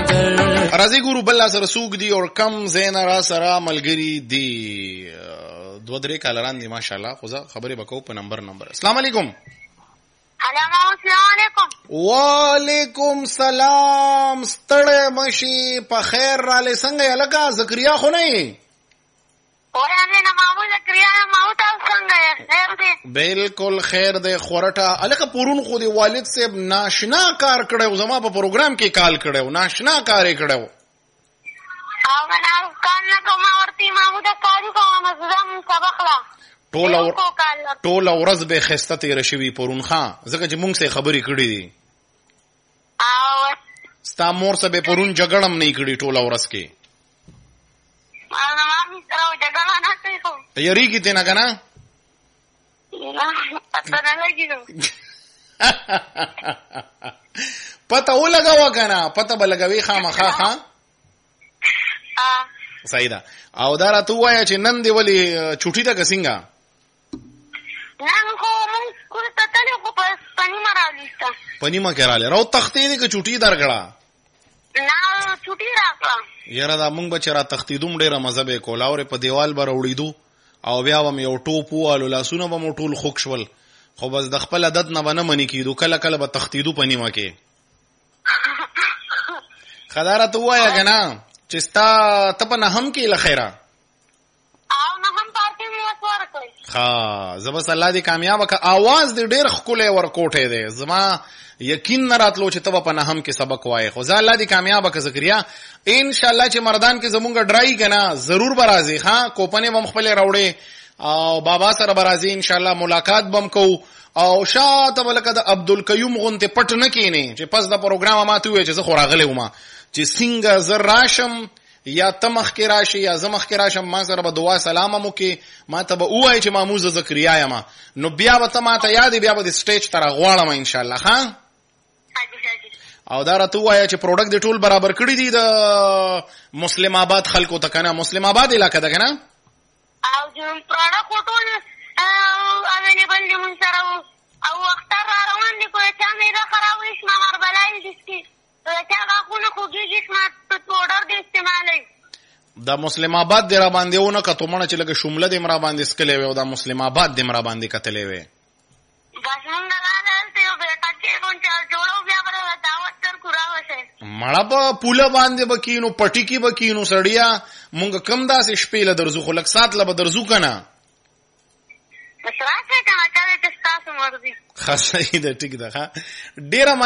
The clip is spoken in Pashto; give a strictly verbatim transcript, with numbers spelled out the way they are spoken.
راځي ګورو بل سره سوق دی او کم زین را سره ملګری دی دو درې کالران دي ماشاءالله خو زه خبرې وکاو په نمبر نمبر. السلام علیکم. السلام علیکم. وعلیکم سلام. ستړی مشي په خیر را لې څنګه یې لکه زکریا خو نه یې؟ ورانه نه مامو زکریا ماو تاسو څنګه یې؟ خیر دی؟ بالکل خیر دی. خورټه الکه پرون خو دی والد صاحب ناشنا کار کړو زما په پروګرام کې کال کړو ناشنا کار یې کړو. او نه کار نه کوم ورته مامو دا کارو کوم زم سبق لا ټول اور ټول ورځ به خسته تیر شوی پرون خان ځکه چې مونږ سره خبرې کړې دي. او ستا مور سره به پرون جګړم نه کړې ټول ورځ کې. انا مامي سره جګړه نه کوي. یریږي ته نه کنه؟ نه پته نه لګیږي. پته ولګاوه کنه پته بلګوي خامخا ها. صحیح ده. او دا راته وایا چې نن دی ولی چټی ده کسنګا؟ نن خو مونږ کور ته تلو خو په پنیمه راولیسته. پنیمه کې رااله راو تختې دي که چټی درګړه؟ نه چټی راکړه. یاره دا مونږ به چې را تختیدوم ډېره مزه به کوله اورې په دیوال به راوړېدو او بیا به مې یو ټوپ ووالو لاسونه به مو ټول خوږ شول خو بس د خپل عادت نه به نه منې کېدو کله کله به تختیدو پنیمه کې. ښه دا راته ووایه که نه چې ستا ته په نهم کې له خیره او نهم پارتي مې اوس ورکړی. ښه زه بس الله دې کامیابه که اواز دې ډېر ښکلی ورکوټی دی زما یقین نه راتلو چې ته به په نهم کې سبق وایې خو زه الله دې کامیابه که زکریا انشاءالله چې مردان کې زمونږ ډرای که نه ضرور به راځې ښه کوپنې به م خپلې راوړې او بابا سره به راځې انشاءالله ملاقات به م کوو او شاته به لکه د عبدالقیوم غوندې پټ نه کښېنې چې پس د پروګرامه ما ته ووایې چې زه خو راغلی وم چې څنګه زه راشم یا ته مخکې راشي یا زه مخکې راشم ما سره به دعا سلام هم وکړې ما ته به ووایې چې مامو زه زکریا یم نو بیا به ته ما ته یاد بیا به د سټیج ته راغواړم انشاءالله ښه. او دا راته ووایه چې پروډکټ دې ټول برابر کړي دي د مسلم آباد خلکو ته که نه؟ مسلم آباد علاقه ده که نه؟ او پروډکټ خو ټول اویلیبل دي مونږ سره او اختر را روان دي که چا معده خراب وي شمه غربلای دي چا غاښونه خوږېږي شمه پوډر دې استعمالوي. دا مسلم آباد دې را باندې ونه کتو مړه چې لکه شمله دې م را باندې څکلی وې او دا مسلم آباد دې م را باندې کتلی وې. بس مونږ راغله هلته یو بیټکې غونډه جوړو بیا به دعوت درکړو راوشئ. مړه په پوله باندې به کینو پټي کې به کینو سړیا مونږ کم داسې شپې له درځو خو لږ سات له به درځو که نه؟ بس راشئ که نه چا دی چې ستاسو مرضي. ښه صحیح ده ټیک ده ښه ډېره